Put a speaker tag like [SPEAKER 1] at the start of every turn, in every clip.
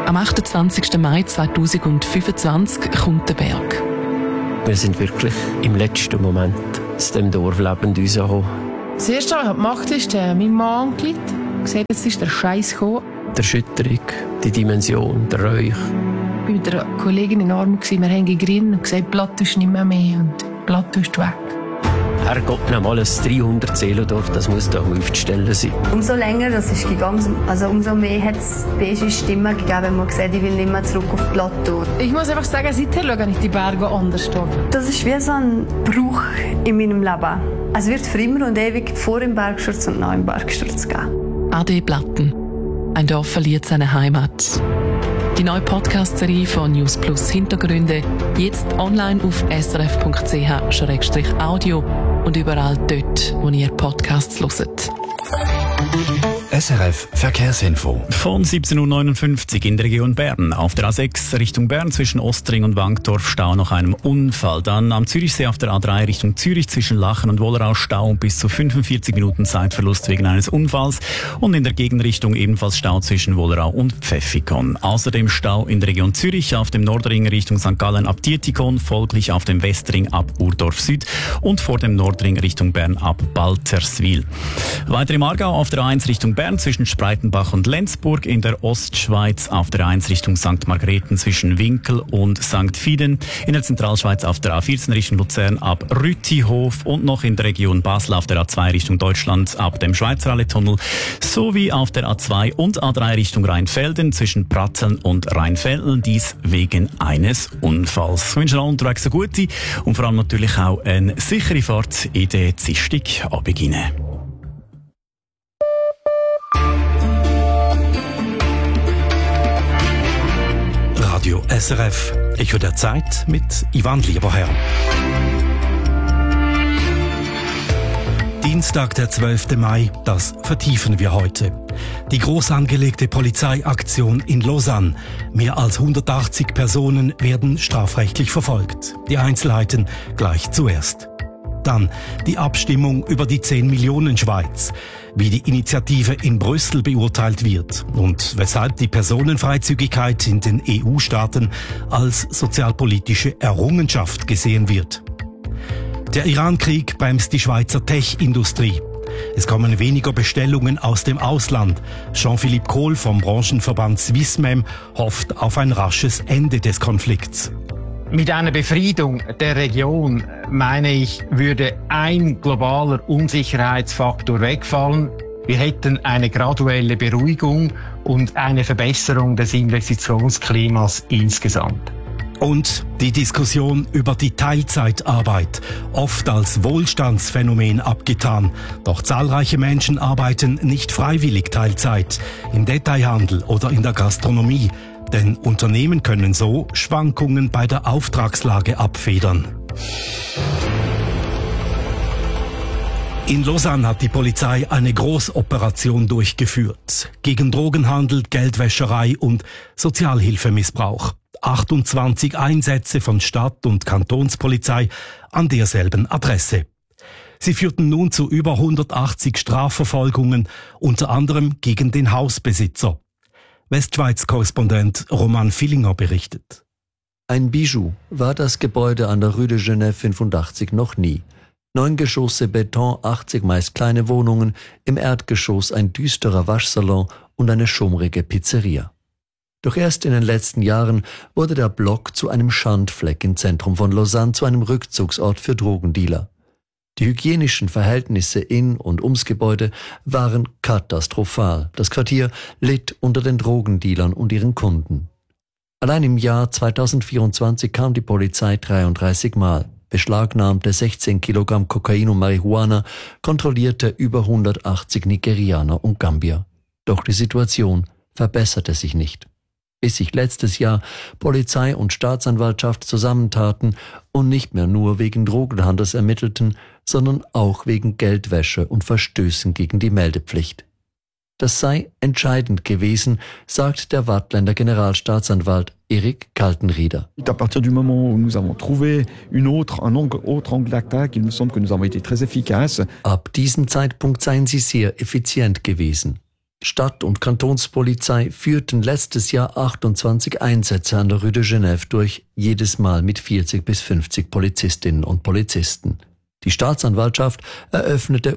[SPEAKER 1] Am 28. Mai 2025 kommt der Berg.
[SPEAKER 2] Wir sind wirklich im letzten Moment aus dem Dorf lebend rausgekommen.
[SPEAKER 3] Das Erste, was ich gemacht habe, ist mein Mann angerufen. Gesagt, jetzt ist der Scheiß gekommen.
[SPEAKER 2] Die Erschütterung, die Dimension, der Räuch.
[SPEAKER 3] Ich war mit einer Kollegin in Armut, wir haben gegrinnt und gesagt, Blatt ist nicht mehr und Blatt ist weg.
[SPEAKER 2] Herrgott, nochmal ein 300 Seelendorf, das muss da auf die Stelle sein.
[SPEAKER 4] Umso länger das ist gegangen, also umso mehr hat es beige Stimmen gegeben, wenn man gesagt, ich will nicht mehr zurück auf die Plateau.
[SPEAKER 3] Ich muss einfach sagen, seither schaue ich die Berge anders an.
[SPEAKER 4] Das ist wie so ein Bruch in meinem Leben. Es wird für immer und ewig vor dem Bergsturz und nach dem Bergsturz geben.
[SPEAKER 1] Ade Platten. Ein Dorf verliert seine Heimat. Die neue Podcast-Serie von News Plus Hintergründe, jetzt online auf srf.ch/audio und überall dort, wo ihr Podcasts hört.
[SPEAKER 5] SRF Verkehrsinfo.
[SPEAKER 6] Von 17.59 Uhr in der Region Bern. Auf der A6 Richtung Bern zwischen Ostring und Wankdorf Stau nach einem Unfall. Dann am Zürichsee auf der A3 Richtung Zürich zwischen Lachen und Wollerau Stau und bis zu 45 Minuten Zeitverlust wegen eines Unfalls. Und in der Gegenrichtung ebenfalls Stau zwischen Wollerau und Pfäffikon. Außerdem Stau in der Region Zürich auf dem Nordring Richtung St. Gallen ab Dietikon, folglich auf dem Westring ab Urdorf Süd und vor dem Nordring Richtung Bern ab Balterswil. Weiter im Aargau auf der A1 Richtung Bern zwischen Spreitenbach und Lenzburg, in der Ostschweiz auf der A1 Richtung St. Margrethen zwischen Winkel und St. Fieden, in der Zentralschweiz auf der A14 Richtung Luzern ab Rüttihof und noch in der Region Basel auf der A2 Richtung Deutschland ab dem Schweizerallee-Tunnel sowie auf der A2 und A3 Richtung Rheinfelden zwischen Pratteln und Rheinfelden, dies wegen eines Unfalls. Ich wünsche allen unterwegs eine gute und vor allem natürlich auch eine sichere Fahrt in den Dienstagabend hinein.
[SPEAKER 5] Radio SRF. Echo der Zeit mit Ivan Lieberherr. Dienstag, der 12. Mai, das vertiefen wir heute. Die groß angelegte Polizeiaktion in Lausanne. Mehr als 180 Personen werden strafrechtlich verfolgt. Die Einzelheiten gleich zuerst. Dann die Abstimmung über die 10 Millionen Schweiz, wie die Initiative in Brüssel beurteilt wird und weshalb die Personenfreizügigkeit in den EU-Staaten als sozialpolitische Errungenschaft gesehen wird. Der Iran-Krieg bremst die Schweizer Tech-Industrie. Es kommen weniger Bestellungen aus dem Ausland. Jean-Philippe Kohl vom Branchenverband Swissmem hofft auf ein rasches Ende des Konflikts.
[SPEAKER 7] Mit einer Befriedung der Region, meine ich, würde ein globaler Unsicherheitsfaktor wegfallen. Wir hätten eine graduelle Beruhigung und eine Verbesserung des Investitionsklimas insgesamt.
[SPEAKER 5] Und die Diskussion über die Teilzeitarbeit, oft als Wohlstandsphänomen abgetan. Doch zahlreiche Menschen arbeiten nicht freiwillig Teilzeit, im Detailhandel oder in der Gastronomie. Denn Unternehmen können so Schwankungen bei der Auftragslage abfedern. In Lausanne hat die Polizei eine Großoperation durchgeführt. Gegen Drogenhandel, Geldwäscherei und Sozialhilfemissbrauch. 28 Einsätze von Stadt- und Kantonspolizei an derselben Adresse. Sie führten nun zu über 180 Strafverfolgungen, unter anderem gegen den Hausbesitzer. Westschweiz-Korrespondent Roman Villinger berichtet.
[SPEAKER 8] Ein Bijou war das Gebäude an der Rue de Genève 85 noch nie. 9 Geschosse Beton, 80 meist kleine Wohnungen, im Erdgeschoss ein düsterer Waschsalon und eine schummrige Pizzeria. Doch erst in den letzten Jahren wurde der Block zu einem Schandfleck im Zentrum von Lausanne, zu einem Rückzugsort für Drogendealer. Die hygienischen Verhältnisse in und ums Gebäude waren katastrophal. Das Quartier litt unter den Drogendealern und ihren Kunden. Allein im Jahr 2024 kam die Polizei 33 Mal, beschlagnahmte 16 Kilogramm Kokain und Marihuana, kontrollierte über 180 Nigerianer und Gambier. Doch die Situation verbesserte sich nicht. Bis sich letztes Jahr Polizei und Staatsanwaltschaft zusammentaten und nicht mehr nur wegen Drogenhandels ermittelten, sondern auch wegen Geldwäsche und Verstößen gegen die Meldepflicht. Das sei entscheidend gewesen, sagt der Waadtländer Generalstaatsanwalt Erik Kaltenrieder.
[SPEAKER 9] À partir du moment où nous avons trouvé un autre angle d'attaque, il me semble que nous avons été très efficaces.
[SPEAKER 8] Ab diesem Zeitpunkt seien sie sehr effizient gewesen. Stadt- und Kantonspolizei führten letztes Jahr 28 Einsätze an der Rue de Genève durch, jedes Mal mit 40 bis 50 Polizistinnen und Polizisten. Die Staatsanwaltschaft eröffnete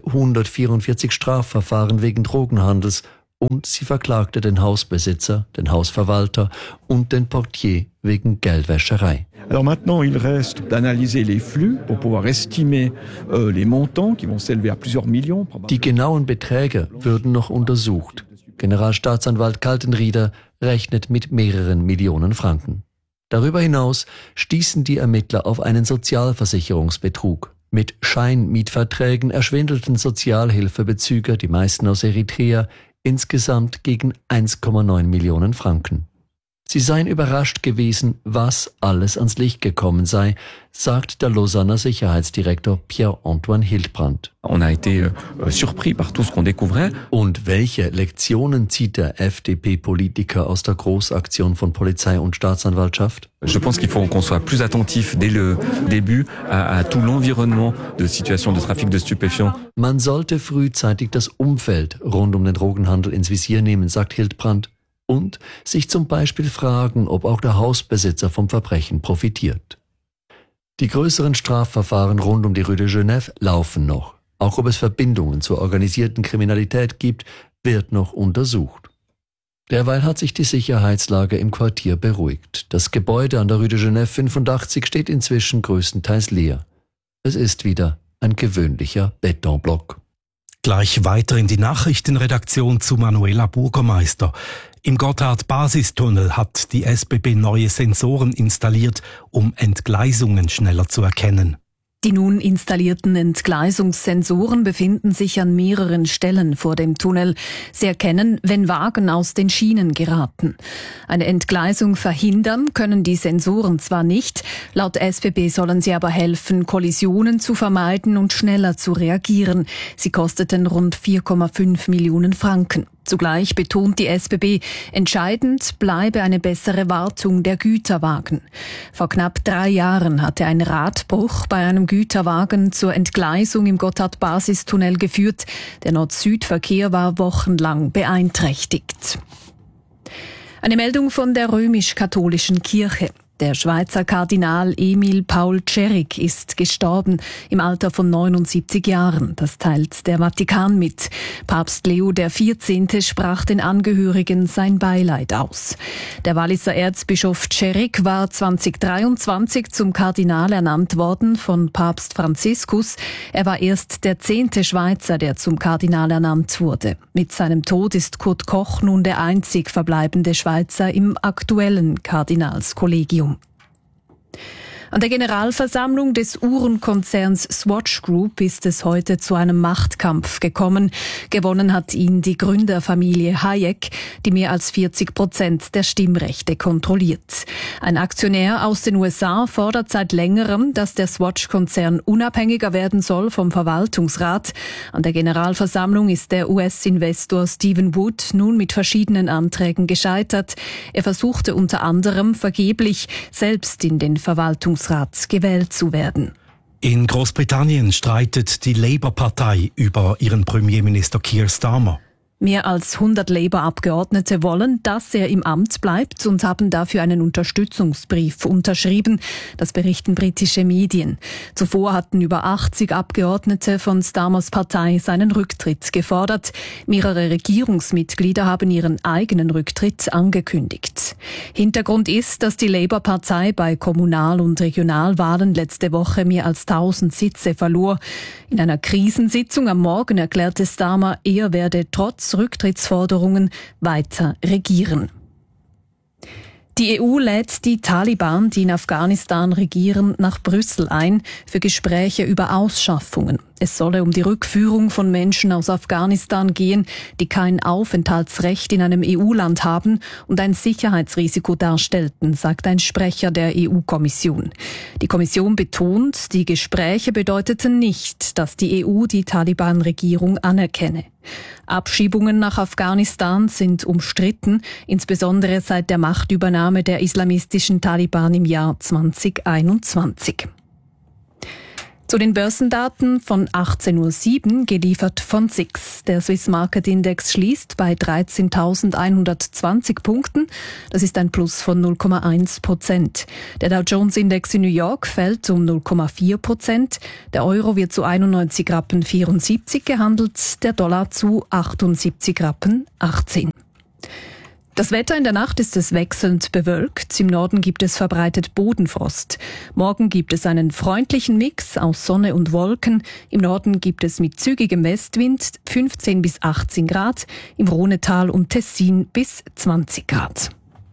[SPEAKER 8] 144 Strafverfahren wegen Drogenhandels und sie verklagte den Hausbesitzer, den Hausverwalter und den Portier wegen Geldwäscherei.
[SPEAKER 9] Alors maintenant, il reste d'analyser les flux pour pouvoir estimer les montants qui vont s'élever à plusieurs millions.
[SPEAKER 8] Die genauen Beträge würden noch untersucht. Generalstaatsanwalt Kaltenrieder rechnet mit mehreren Millionen Franken. Darüber hinaus stießen die Ermittler auf einen Sozialversicherungsbetrug. Mit Scheinmietverträgen erschwindelten Sozialhilfebezüger, die meisten aus Eritrea, insgesamt gegen 1,9 Millionen Franken. Sie seien überrascht gewesen, was alles ans Licht gekommen sei, sagt der Lausanner Sicherheitsdirektor Pierre-Antoine Hildebrandt.
[SPEAKER 10] On a été surpris par tout ce qu'on découvrait.
[SPEAKER 8] Und welche Lektionen zieht der FDP-Politiker aus der Großaktion von Polizei und Staatsanwaltschaft?
[SPEAKER 10] Je pense qu'il faut qu'on soit plus attentif dès le début à tout l'environnement de situation de trafic de stupéfiants.
[SPEAKER 8] Man sollte frühzeitig das Umfeld rund um den Drogenhandel ins Visier nehmen, sagt Hildebrandt. Und sich zum Beispiel fragen, ob auch der Hausbesitzer vom Verbrechen profitiert. Die größeren Strafverfahren rund um die Rue de Genève laufen noch. Auch ob es Verbindungen zur organisierten Kriminalität gibt, wird noch untersucht. Derweil hat sich die Sicherheitslage im Quartier beruhigt. Das Gebäude an der Rue de Genève 85 steht inzwischen größtenteils leer. Es ist wieder ein gewöhnlicher Betonblock.
[SPEAKER 5] Gleich weiter in die Nachrichtenredaktion zu Manuela Burgermeister. Im Gotthard-Basistunnel hat die SBB neue Sensoren installiert, um Entgleisungen schneller zu erkennen.
[SPEAKER 11] Die nun installierten Entgleisungssensoren befinden sich an mehreren Stellen vor dem Tunnel. Sie erkennen, wenn Wagen aus den Schienen geraten. Eine Entgleisung verhindern können die Sensoren zwar nicht, laut SBB sollen sie aber helfen, Kollisionen zu vermeiden und schneller zu reagieren. Sie kosteten rund 4,5 Millionen Franken. Zugleich betont die SBB, entscheidend bleibe eine bessere Wartung der Güterwagen. Vor knapp 3 Jahren hatte ein Radbruch bei einem Güterwagen zur Entgleisung im Gotthard-Basistunnel geführt. Der Nord-Süd-Verkehr war wochenlang beeinträchtigt. Eine Meldung von der römisch-katholischen Kirche. Der Schweizer Kardinal Emil Paul Cerik ist gestorben im Alter von 79 Jahren. Das teilt der Vatikan mit. Papst Leo XIV. Sprach den Angehörigen sein Beileid aus. Der Walliser Erzbischof Cerik war 2023 zum Kardinal ernannt worden von Papst Franziskus. Er war erst der 10. Schweizer, der zum Kardinal ernannt wurde. Mit seinem Tod ist Kurt Koch nun der einzig verbleibende Schweizer im aktuellen Kardinalskollegium. An der Generalversammlung des Uhrenkonzerns Swatch Group ist es heute zu einem Machtkampf gekommen. Gewonnen hat ihn die Gründerfamilie Hayek, die mehr als 40% der Stimmrechte kontrolliert. Ein Aktionär aus den USA fordert seit längerem, dass der Swatch-Konzern unabhängiger werden soll vom Verwaltungsrat. An der Generalversammlung ist der US-Investor Stephen Wood nun mit verschiedenen Anträgen gescheitert. Er versuchte unter anderem vergeblich, selbst in den Verwaltungsrat gewählt zu werden.
[SPEAKER 5] In Großbritannien streitet die Labour-Partei über ihren Premierminister Keir Starmer.
[SPEAKER 11] Mehr als 100 Labour-Abgeordnete wollen, dass er im Amt bleibt und haben dafür einen Unterstützungsbrief unterschrieben. Das berichten britische Medien. Zuvor hatten über 80 Abgeordnete von Starmers Partei seinen Rücktritt gefordert. Mehrere Regierungsmitglieder haben ihren eigenen Rücktritt angekündigt. Hintergrund ist, dass die Labour-Partei bei Kommunal- und Regionalwahlen letzte Woche mehr als 1000 Sitze verlor. In einer Krisensitzung am Morgen erklärte Starmer, er werde trotz Rücktrittsforderungen weiter regieren. Die EU lädt die Taliban, die in Afghanistan regieren, nach Brüssel ein für Gespräche über Ausschaffungen. Es solle um die Rückführung von Menschen aus Afghanistan gehen, die kein Aufenthaltsrecht in einem EU-Land haben und ein Sicherheitsrisiko darstellten, sagt ein Sprecher der EU-Kommission. Die Kommission betont, die Gespräche bedeuteten nicht, dass die EU die Taliban-Regierung anerkenne. Abschiebungen nach Afghanistan sind umstritten, insbesondere seit der Machtübernahme der islamistischen Taliban im Jahr 2021. Zu den Börsendaten von 18.07 Uhr, geliefert von SIX. Der Swiss Market Index schließt bei 13.120 Punkten. Das ist ein Plus von 0,1%. Der Dow Jones Index in New York fällt um 0,4%. Der Euro wird zu 91,74 Rappen gehandelt, der Dollar zu 78,18 Rappen. Das Wetter in der Nacht ist es wechselnd bewölkt. Im Norden gibt es verbreitet Bodenfrost. Morgen gibt es einen freundlichen Mix aus Sonne und Wolken. Im Norden gibt es mit zügigem Westwind 15 bis 18 Grad, im Rhonetal und Tessin bis 20 Grad.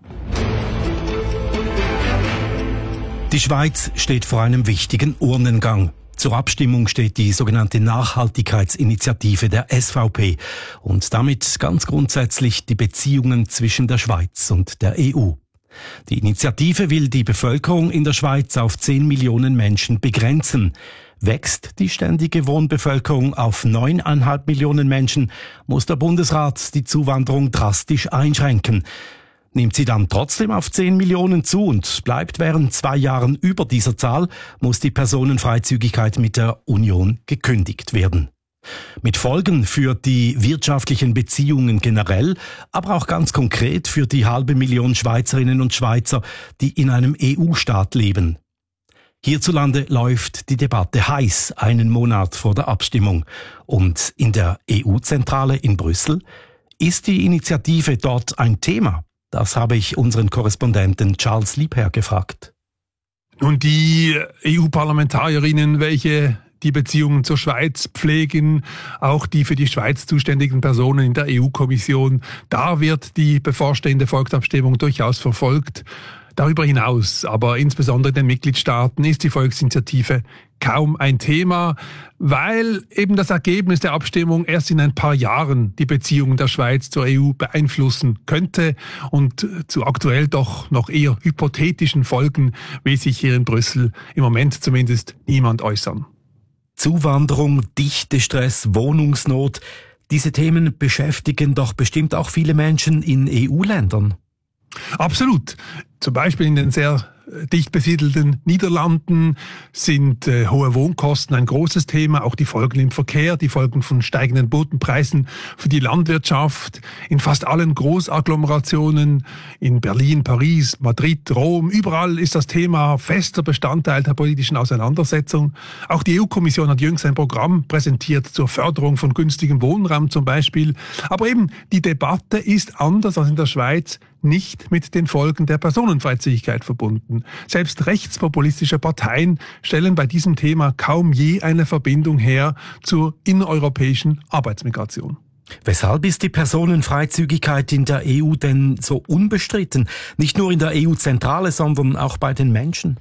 [SPEAKER 5] Die Schweiz steht vor einem wichtigen Urnengang. Zur Abstimmung steht die sogenannte Nachhaltigkeitsinitiative der SVP und damit ganz grundsätzlich die Beziehungen zwischen der Schweiz und der EU. Die Initiative will die Bevölkerung in der Schweiz auf 10 Millionen Menschen begrenzen. Wächst die ständige Wohnbevölkerung auf 9,5 Millionen Menschen, muss der Bundesrat die Zuwanderung drastisch einschränken. Nimmt sie dann trotzdem auf 10 Millionen zu und bleibt während 2 Jahren über dieser Zahl, muss die Personenfreizügigkeit mit der Union gekündigt werden. Mit Folgen für die wirtschaftlichen Beziehungen generell, aber auch ganz konkret für die 500.000 Schweizerinnen und Schweizer, die in einem EU-Staat leben. Hierzulande läuft die Debatte heiß, einen Monat vor der Abstimmung. Und in der EU-Zentrale in Brüssel ist die Initiative dort ein Thema. Das habe ich unseren Korrespondenten Charles Liebherr gefragt.
[SPEAKER 12] Nun, die EU-Parlamentarierinnen, welche die Beziehungen zur Schweiz pflegen, auch die für die Schweiz zuständigen Personen in der EU-Kommission, da wird die bevorstehende Volksabstimmung durchaus verfolgt. Darüber hinaus, aber insbesondere in den Mitgliedstaaten, ist die Volksinitiative kaum ein Thema, weil eben das Ergebnis der Abstimmung erst in ein paar Jahren die Beziehungen der Schweiz zur EU beeinflussen könnte und zu aktuell doch noch eher hypothetischen Folgen will sich hier in Brüssel im Moment zumindest niemand äußern.
[SPEAKER 5] Zuwanderung, Dichtestress, Wohnungsnot, diese Themen beschäftigen doch bestimmt auch viele Menschen in EU-Ländern.
[SPEAKER 12] Absolut. Zum Beispiel in den sehr dicht besiedelten Niederlanden sind hohe Wohnkosten ein großes Thema, auch die Folgen im Verkehr, die Folgen von steigenden Bodenpreisen für die Landwirtschaft. In fast allen Großagglomerationen, in Berlin, Paris, Madrid, Rom, überall ist das Thema fester Bestandteil der politischen Auseinandersetzung. Auch die EU-Kommission hat jüngst ein Programm präsentiert zur Förderung von günstigem Wohnraum zum Beispiel. Aber eben die Debatte ist anders als in der Schweiz nicht mit den Folgen der Personenfreizügigkeit verbunden. Selbst rechtspopulistische Parteien stellen bei diesem Thema kaum je eine Verbindung her zur innereuropäischen Arbeitsmigration.
[SPEAKER 5] Weshalb ist die Personenfreizügigkeit in der EU denn so unbestritten? Nicht nur in der EU-Zentrale, sondern auch bei den Menschen?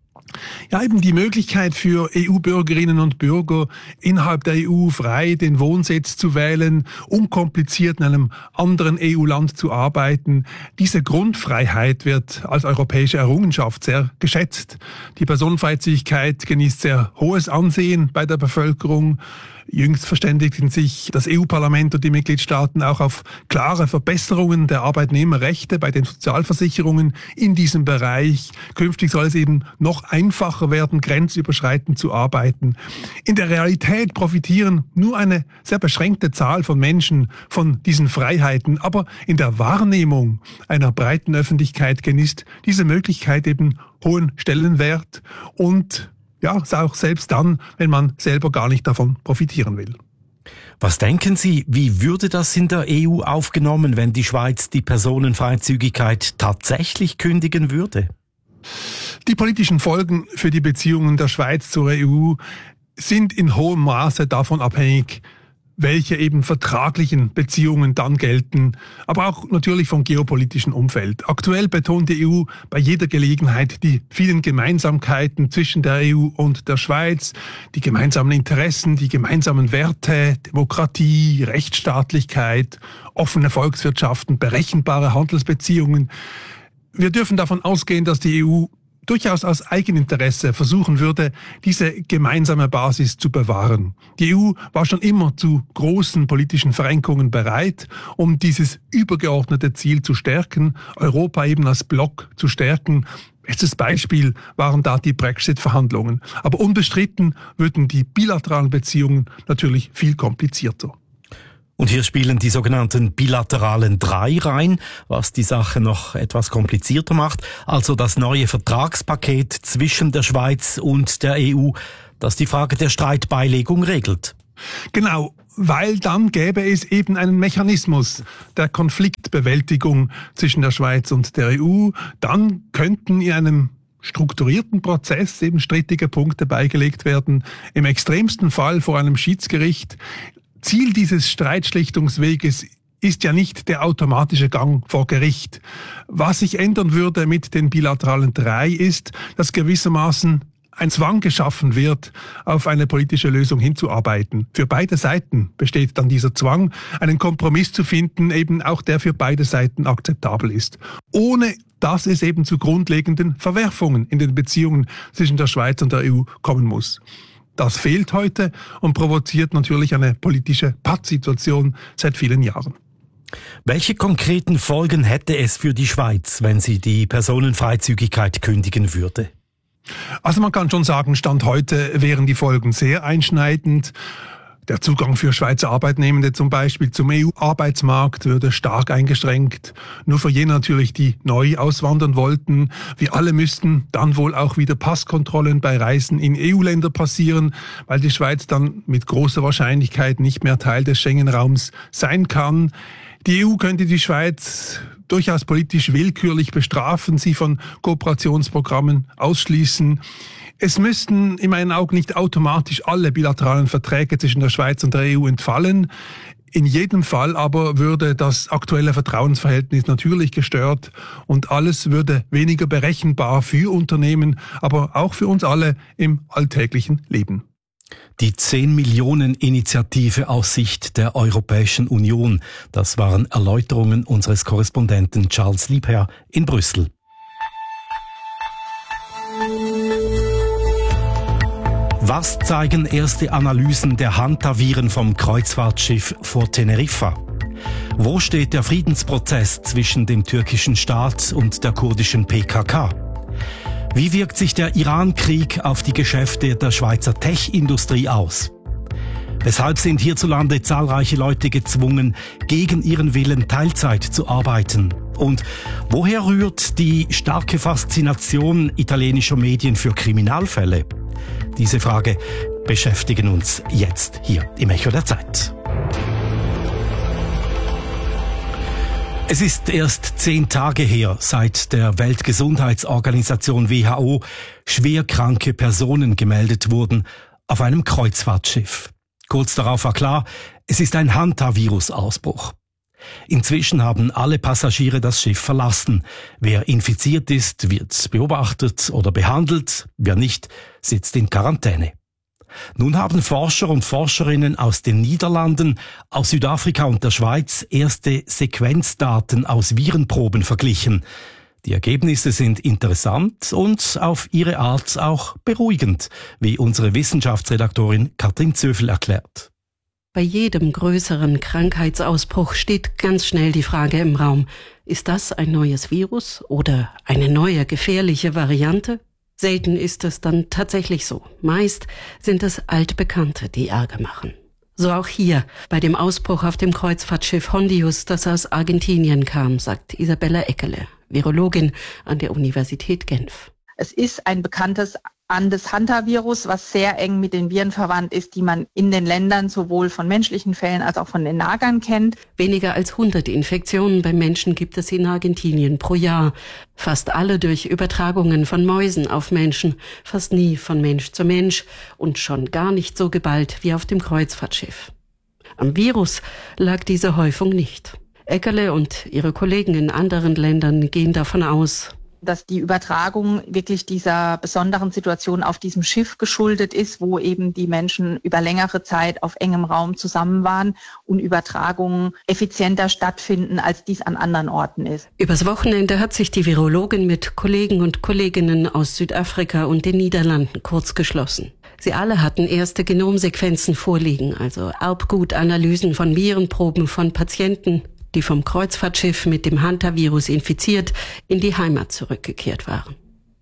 [SPEAKER 12] Ja, eben die Möglichkeit für EU-Bürgerinnen und Bürger innerhalb der EU frei den Wohnsitz zu wählen, unkompliziert in einem anderen EU-Land zu arbeiten. Diese Grundfreiheit wird als europäische Errungenschaft sehr geschätzt. Die Personenfreizügigkeit genießt sehr hohes Ansehen bei der Bevölkerung. Jüngst verständigten sich das EU-Parlament und die Mitgliedstaaten auch auf klare Verbesserungen der Arbeitnehmerrechte bei den Sozialversicherungen in diesem Bereich. Künftig soll es eben noch einfacher werden, grenzüberschreitend zu arbeiten. In der Realität profitieren nur eine sehr beschränkte Zahl von Menschen von diesen Freiheiten. Aber in der Wahrnehmung einer breiten Öffentlichkeit genießt diese Möglichkeit eben hohen Stellenwert und ja, auch selbst dann, wenn man selber gar nicht davon profitieren will.
[SPEAKER 5] Was denken Sie, wie würde das in der EU aufgenommen, wenn die Schweiz die Personenfreizügigkeit tatsächlich kündigen würde?
[SPEAKER 12] Die politischen Folgen für die Beziehungen der Schweiz zur EU sind in hohem Maße davon abhängig, welche eben vertraglichen Beziehungen dann gelten, aber auch natürlich vom geopolitischen Umfeld. Aktuell betont die EU bei jeder Gelegenheit die vielen Gemeinsamkeiten zwischen der EU und der Schweiz, die gemeinsamen Interessen, die gemeinsamen Werte, Demokratie, Rechtsstaatlichkeit, offene Volkswirtschaften, berechenbare Handelsbeziehungen. Wir dürfen davon ausgehen, dass die EU durchaus aus Eigeninteresse versuchen würde, diese gemeinsame Basis zu bewahren. Die EU war schon immer zu großen politischen Verrenkungen bereit, um dieses übergeordnete Ziel zu stärken, Europa eben als Block zu stärken. Bestes Beispiel waren da die Brexit-Verhandlungen. Aber unbestritten würden die bilateralen Beziehungen natürlich viel komplizierter.
[SPEAKER 5] Und hier spielen die sogenannten bilateralen 3 rein, was die Sache noch etwas komplizierter macht. Also das neue Vertragspaket zwischen der Schweiz und der EU, das die Frage der Streitbeilegung regelt.
[SPEAKER 12] Genau, weil dann gäbe es eben einen Mechanismus der Konfliktbewältigung zwischen der Schweiz und der EU. Dann könnten in einem strukturierten Prozess eben strittige Punkte beigelegt werden. Im extremsten Fall vor einem Schiedsgericht. Ziel dieses Streitschlichtungsweges ist ja nicht der automatische Gang vor Gericht. Was sich ändern würde mit den bilateralen 3 ist, dass gewissermaßen ein Zwang geschaffen wird, auf eine politische Lösung hinzuarbeiten. Für beide Seiten besteht dann dieser Zwang, einen Kompromiss zu finden, eben auch der für beide Seiten akzeptabel ist. Ohne dass es eben zu grundlegenden Verwerfungen in den Beziehungen zwischen der Schweiz und der EU kommen muss. Das fehlt heute und provoziert natürlich eine politische Pattsituation seit vielen Jahren.
[SPEAKER 5] Welche konkreten Folgen hätte es für die Schweiz, wenn sie die Personenfreizügigkeit kündigen würde?
[SPEAKER 12] Also man kann schon sagen, Stand heute wären die Folgen sehr einschneidend. Der Zugang für Schweizer Arbeitnehmende zum Beispiel zum EU-Arbeitsmarkt würde stark eingeschränkt. Nur für jene natürlich, die neu auswandern wollten. Wir alle müssten dann wohl auch wieder Passkontrollen bei Reisen in EU-Länder passieren, weil die Schweiz dann mit großer Wahrscheinlichkeit nicht mehr Teil des Schengen-Raums sein kann. Die EU könnte die Schweiz durchaus politisch willkürlich bestrafen, sie von Kooperationsprogrammen ausschließen. Es müssten in meinen Augen nicht automatisch alle bilateralen Verträge zwischen der Schweiz und der EU entfallen. In jedem Fall aber würde das aktuelle Vertrauensverhältnis natürlich gestört und alles würde weniger berechenbar für Unternehmen, aber auch für uns alle im alltäglichen Leben.
[SPEAKER 5] Die 10 Millionen Initiative aus Sicht der Europäischen Union, das waren Erläuterungen unseres Korrespondenten Charles Liebherr in Brüssel. Was zeigen erste Analysen der Hantaviren vom Kreuzfahrtschiff vor Teneriffa? Wo steht der Friedensprozess zwischen dem türkischen Staat und der kurdischen PKK? Wie wirkt sich der Iran-Krieg auf die Geschäfte der Schweizer Tech-Industrie aus? Weshalb sind hierzulande zahlreiche Leute gezwungen, gegen ihren Willen Teilzeit zu arbeiten? Und woher rührt die starke Faszination italienischer Medien für Kriminalfälle? Diese Frage beschäftigen uns jetzt hier im Echo der Zeit. Es ist erst 10 Tage her, seit der Weltgesundheitsorganisation WHO schwerkranke Personen gemeldet wurden auf einem Kreuzfahrtschiff. Kurz darauf war klar, es ist ein Hantavirus-Ausbruch. Inzwischen haben alle Passagiere das Schiff verlassen. Wer infiziert ist, wird beobachtet oder behandelt. Wer nicht, sitzt in Quarantäne. Nun haben Forscher und Forscherinnen aus den Niederlanden, aus Südafrika und der Schweiz erste Sequenzdaten aus Virenproben verglichen. Die Ergebnisse sind interessant und auf ihre Art auch beruhigend, wie unsere Wissenschaftsredaktorin Katrin Zöfel erklärt.
[SPEAKER 13] Bei jedem größeren Krankheitsausbruch steht ganz schnell die Frage im Raum, ist das ein neues Virus oder eine neue gefährliche Variante? Selten ist es dann tatsächlich so. Meist sind es Altbekannte, die Ärger machen. So auch hier bei dem Ausbruch auf dem Kreuzfahrtschiff Hondius, das aus Argentinien kam, sagt Isabella Eckele, Virologin an der Universität Genf.
[SPEAKER 14] Es ist ein bekanntes Hantavirus, was sehr eng mit den Viren verwandt ist, die man in den Ländern sowohl von menschlichen Fällen als auch von den Nagern kennt.
[SPEAKER 13] Weniger als 100 Infektionen beim Menschen gibt es in Argentinien pro Jahr. Fast alle durch Übertragungen von Mäusen auf Menschen, fast nie von Mensch zu Mensch und schon gar nicht so geballt wie auf dem Kreuzfahrtschiff. Am Virus lag diese Häufung nicht. Eckerle und ihre Kollegen in anderen Ländern gehen davon aus,
[SPEAKER 14] dass die Übertragung wirklich dieser besonderen Situation auf diesem Schiff geschuldet ist, wo eben die Menschen über längere Zeit auf engem Raum zusammen waren und Übertragungen effizienter stattfinden, als dies an anderen Orten ist.
[SPEAKER 13] Übers Wochenende hat sich die Virologin mit Kollegen und Kolleginnen aus Südafrika und den Niederlanden kurzgeschlossen. Sie alle hatten erste Genomsequenzen vorliegen, also Erbgutanalysen von Virenproben von Patienten, die vom Kreuzfahrtschiff mit dem Hantavirus infiziert in die Heimat zurückgekehrt waren.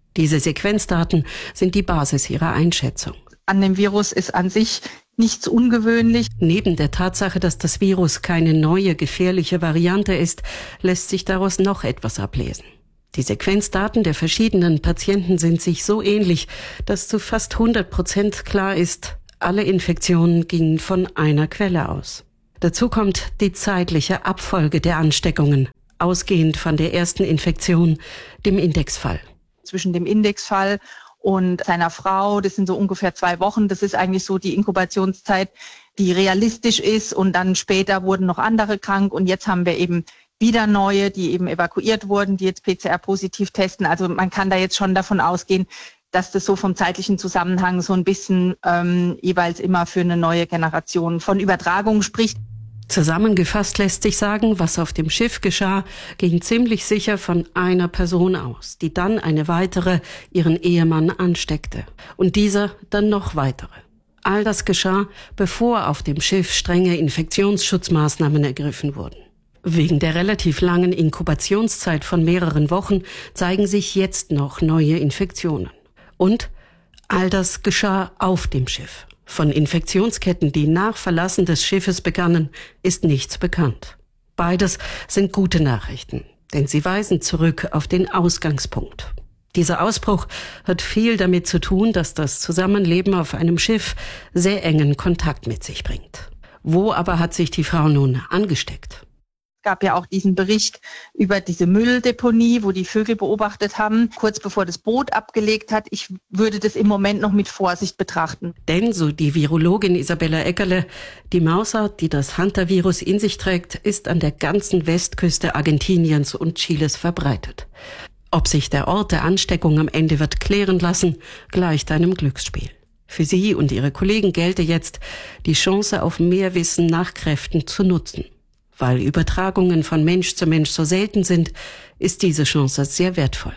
[SPEAKER 13] Diese Sequenzdaten sind die Basis ihrer Einschätzung.
[SPEAKER 14] An dem Virus ist an sich nichts ungewöhnlich.
[SPEAKER 13] Neben der Tatsache, dass das Virus keine neue, gefährliche Variante ist, lässt sich daraus noch etwas ablesen. Die Sequenzdaten der verschiedenen Patienten sind sich so ähnlich, dass zu fast 100% klar ist, alle Infektionen gingen von einer Quelle aus. Dazu kommt die zeitliche Abfolge der Ansteckungen, ausgehend von der ersten Infektion, dem Indexfall.
[SPEAKER 14] Zwischen dem Indexfall und seiner Frau, das sind so ungefähr 2 Wochen. Das ist eigentlich so die Inkubationszeit, die realistisch ist. Und dann später wurden noch andere krank. Und jetzt haben wir eben wieder neue, die eben evakuiert wurden, die jetzt PCR-positiv testen. Also man kann da jetzt schon davon ausgehen, dass das so vom zeitlichen Zusammenhang so ein bisschen jeweils immer für eine neue Generation von Übertragung spricht.
[SPEAKER 13] Zusammengefasst lässt sich sagen, was auf dem Schiff geschah, ging ziemlich sicher von einer Person aus, die dann eine weitere ihren Ehemann ansteckte und dieser dann noch weitere. All das geschah, bevor auf dem Schiff strenge Infektionsschutzmaßnahmen ergriffen wurden. Wegen der relativ langen Inkubationszeit von mehreren Wochen zeigen sich jetzt noch neue Infektionen. Und all das geschah auf dem Schiff. Von Infektionsketten, die nach Verlassen des Schiffes begannen, ist nichts bekannt. Beides sind gute Nachrichten, denn sie weisen zurück auf den Ausgangspunkt. Dieser Ausbruch hat viel damit zu tun, dass das Zusammenleben auf einem Schiff sehr engen Kontakt mit sich bringt. Wo aber hat sich die Frau nun angesteckt?
[SPEAKER 14] Es gab ja auch diesen Bericht über diese Mülldeponie, wo die Vögel beobachtet haben, kurz bevor das Boot abgelegt hat. Ich würde das im Moment noch mit Vorsicht betrachten.
[SPEAKER 13] Denn, so die Virologin Isabella Eckerle, die Mausart, die das Hunter-Virus in sich trägt, ist an der ganzen Westküste Argentiniens und Chiles verbreitet. Ob sich der Ort der Ansteckung am Ende wird klären lassen, gleicht einem Glücksspiel. Für sie und ihre Kollegen gelte jetzt, die Chance auf mehr Wissen nach Kräften zu nutzen. Weil Übertragungen von Mensch zu Mensch so selten sind, ist diese Chance sehr wertvoll.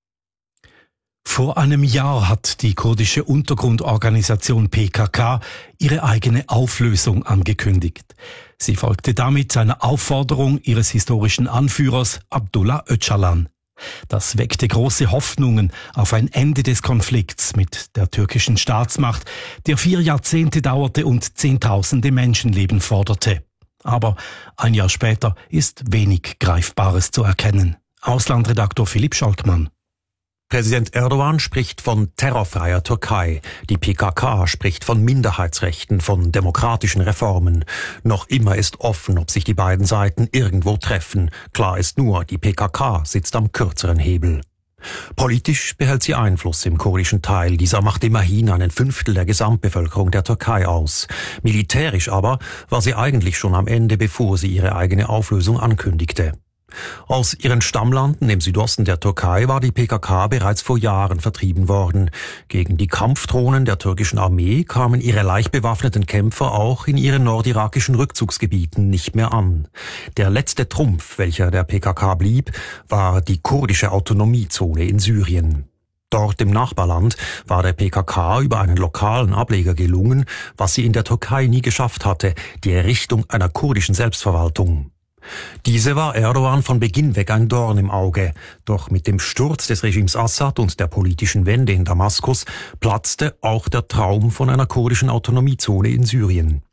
[SPEAKER 5] Vor einem Jahr hat die kurdische Untergrundorganisation PKK ihre eigene Auflösung angekündigt. Sie folgte damit einer Aufforderung ihres historischen Anführers Abdullah Öcalan. Das weckte große Hoffnungen auf ein Ende des Konflikts mit der türkischen Staatsmacht, der 4 Jahrzehnte dauerte und Zehntausende Menschenleben forderte. Aber ein Jahr später ist wenig Greifbares zu erkennen. Auslandredaktor Philipp Schalkmann.
[SPEAKER 15] Präsident Erdogan spricht von terrorfreier Türkei. Die PKK spricht von Minderheitsrechten, von demokratischen Reformen. Noch immer ist offen, ob sich die beiden Seiten irgendwo treffen. Klar ist nur, die PKK sitzt am kürzeren Hebel. Politisch behält sie Einfluss im kurdischen Teil. Dieser macht immerhin 1/5 der Gesamtbevölkerung der Türkei aus. Militärisch aber war sie eigentlich schon am Ende, bevor sie ihre eigene Auflösung ankündigte. Aus ihren Stammlanden im Südosten der Türkei war die PKK bereits vor Jahren vertrieben worden. Gegen die Kampfdrohnen der türkischen Armee kamen ihre leicht bewaffneten Kämpfer auch in ihren nordirakischen Rückzugsgebieten nicht mehr an. Der letzte Trumpf, welcher der PKK blieb, war die kurdische Autonomiezone in Syrien. Dort im Nachbarland war der PKK über einen lokalen Ableger gelungen, was sie in der Türkei nie geschafft hatte, die Errichtung einer kurdischen Selbstverwaltung. Diese war Erdogan von Beginn weg ein Dorn im Auge. Doch mit dem Sturz des Regimes Assad und der politischen Wende in Damaskus platzte auch der Traum von einer kurdischen Autonomiezone in Syrien.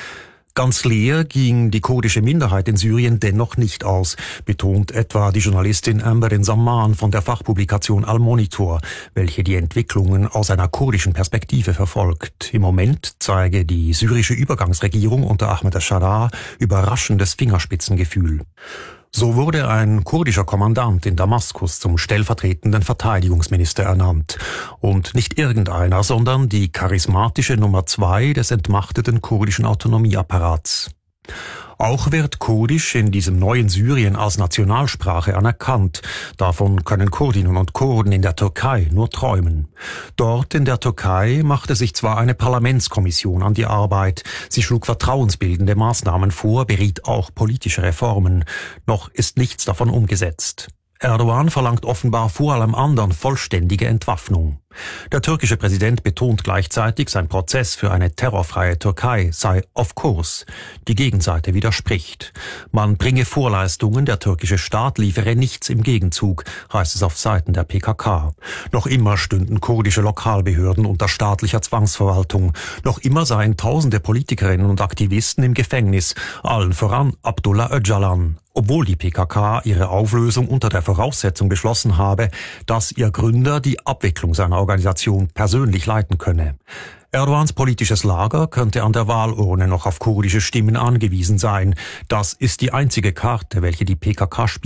[SPEAKER 15] Ganz leer ging die kurdische Minderheit in Syrien dennoch nicht aus, betont etwa die Journalistin Amberin Zaman von der Fachpublikation Al-Monitor, welche die Entwicklungen aus einer kurdischen Perspektive verfolgt. Im Moment zeige die syrische Übergangsregierung unter Ahmed al-Sharaa überraschendes Fingerspitzengefühl. So wurde ein kurdischer Kommandant in Damaskus zum stellvertretenden Verteidigungsminister ernannt. Und nicht irgendeiner, sondern die charismatische Nummer 2 des entmachteten kurdischen Autonomieapparats. Auch wird Kurdisch in diesem neuen Syrien als Nationalsprache anerkannt. Davon können Kurdinnen und Kurden in der Türkei nur träumen. Dort in der Türkei machte sich zwar eine Parlamentskommission an die Arbeit. Sie schlug vertrauensbildende Maßnahmen vor, beriet auch politische Reformen. Noch ist nichts davon umgesetzt. Erdogan verlangt offenbar vor allem anderen vollständige Entwaffnung. Der türkische Präsident betont gleichzeitig, sein Prozess für eine terrorfreie Türkei sei of course. Die Gegenseite widerspricht. Man bringe Vorleistungen, der türkische Staat liefere nichts im Gegenzug, heißt es auf Seiten der PKK. Noch immer stünden kurdische Lokalbehörden unter staatlicher Zwangsverwaltung. Noch immer seien tausende Politikerinnen und Aktivisten im Gefängnis, allen voran Abdullah Öcalan. Obwohl die PKK ihre Auflösung unter der Voraussetzung beschlossen habe, dass ihr Gründer die Abwicklung seiner Organisation persönlich leiten könne. Erdogans politisches Lager könnte an der Wahlurne noch auf kurdische Stimmen angewiesen sein. Das ist die einzige Karte, welche die PKK spielt.